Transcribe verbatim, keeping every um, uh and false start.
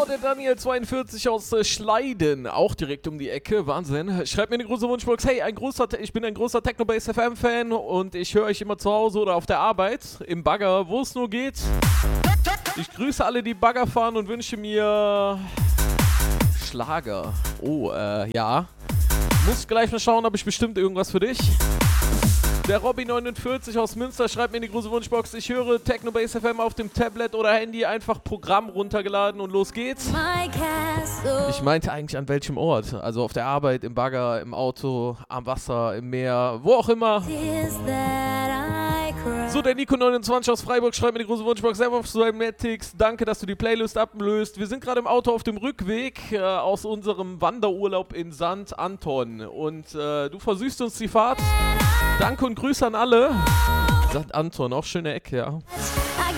der Daniel zweiundvierzig aus äh, Schleiden, auch direkt um die Ecke, Wahnsinn. Schreibt mir eine große Wunschbox, hey, ein großer, Te- ich bin ein großer Techno-Bass F M-Fan und ich höre euch immer zu Hause oder auf der Arbeit, im Bagger, wo es nur geht. Ich grüße alle, die Bagger fahren und wünsche mir Schlager. Oh, äh, ja. Muss ich gleich mal schauen, habe ich bestimmt irgendwas für dich. Der Robby neunundvierzig aus Münster schreibt mir in die große Wunschbox, ich höre Techno Bass F M auf dem Tablet oder Handy, einfach Programm runtergeladen und los geht's. Ich meinte eigentlich an welchem Ort, also auf der Arbeit, im Bagger, im Auto, am Wasser, im Meer, wo auch immer. So, der Nico neunundzwanzig aus Freiburg schreibt mir die große Wunschbox, selber auf Cymatics, danke, dass du die Playlist ablöst. Wir sind gerade im Auto auf dem Rückweg äh, aus unserem Wanderurlaub in Sankt Anton und äh, du versüßt uns die Fahrt. Danke und Grüße an alle. Sankt Anton, auch schöne Ecke, ja.